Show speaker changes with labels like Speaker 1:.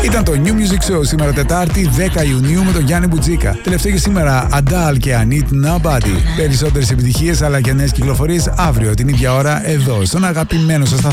Speaker 1: Ήταν το New Music Show σήμερα Τετάρτη 10 Ιουνίου με τον Γιάννη Μπουτζίκα. Τελευταίο και σήμερα Adele και I Need Nobody. Περισσότερες επιτυχίες αλλά και νέες κυκλοφορίες αύριο την ίδια ώρα εδώ στον αγαπημένο σας σταθμό.